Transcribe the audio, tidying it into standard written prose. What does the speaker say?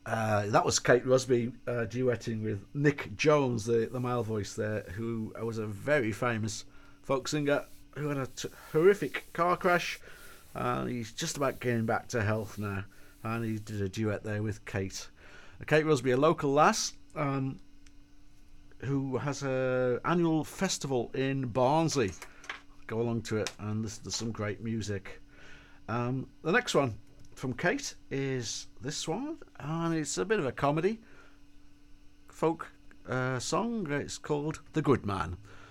That was Kate Rusby duetting with Nick Jones, the male voice there, who was a very famous folk singer who had a horrific car crash. He's just about getting back to health now, and he did a duet there with Kate. Kate Rusby, a local lass, who has a annual festival in Barnsley. Go along to it and listen to some great music. The next one from Kate is this one, and it's a bit of a comedy folk song. It's called The Good Man.